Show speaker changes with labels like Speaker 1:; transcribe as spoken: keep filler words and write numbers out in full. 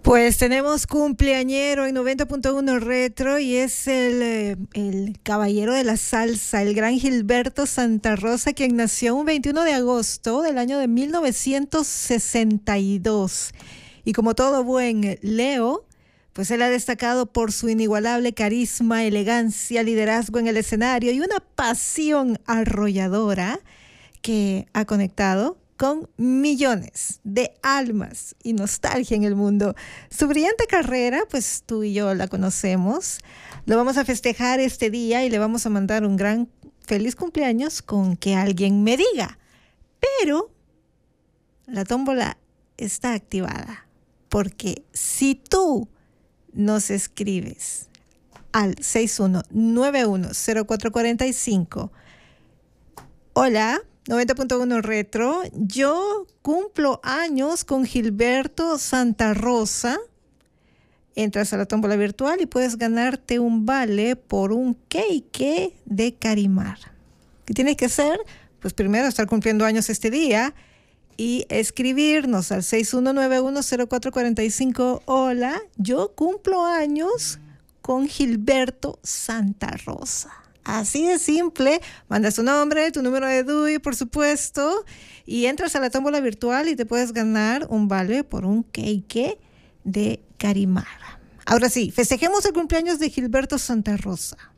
Speaker 1: Pues tenemos cumpleañero en noventa punto uno Retro y es el, eh, el caballero de la salsa, el gran Gilberto Santa Rosa, quien nació un veintiuno de agosto del año de mil novecientos sesenta y dos. Y como todo buen Leo, pues él ha destacado por su inigualable carisma, elegancia, liderazgo en el escenario y una pasión arrolladora que ha conectado con millones de almas y nostalgia en el mundo. Su brillante carrera, pues tú y yo la conocemos. Lo vamos a festejar este día y le vamos a mandar un gran feliz cumpleaños con que alguien me diga. Pero la tómbola está activada, porque si tú nos escribes al seis uno nueve uno cero cuatro cuatro cinco, hola, noventa punto uno Retro, yo cumplo años con Gilberto Santa Rosa. Entras a la tómbola virtual y puedes ganarte un vale por un cake de Carimar. ¿Qué tienes que hacer? Pues primero estar cumpliendo años este día y escribirnos al seis uno nueve uno cero cuatro cuatro cinco. Hola, yo cumplo años con Gilberto Santa Rosa. Así de simple, mandas tu nombre, tu número de D U I, por supuesto, y entras a la tómbola virtual y te puedes ganar un vale por un cake de Carimar. Ahora sí, festejemos el cumpleaños de Gilberto Santa Rosa.